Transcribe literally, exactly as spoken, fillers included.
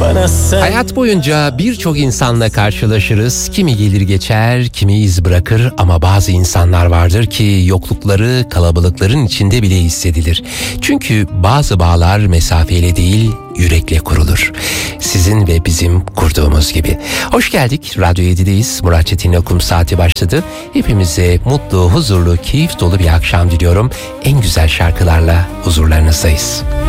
bana sen. Hayat boyunca birçok insanla karşılaşırız. Kimi gelir geçer, kimi iz bırakır ama bazı insanlar vardır ki yoklukları kalabalıkların içinde bile hissedilir. Çünkü bazı bağlar mesafeyle değil, yürekle kurulur. Sizin ve bizim kurduğumuz gibi. Hoş geldik. Radyo yedideyiz. Murat Çetin'le okum saati başladı. Hepimize mutlu, huzurlu, keyif dolu bir akşam diliyorum. En güzel şarkılarla huzurlarınızdayız.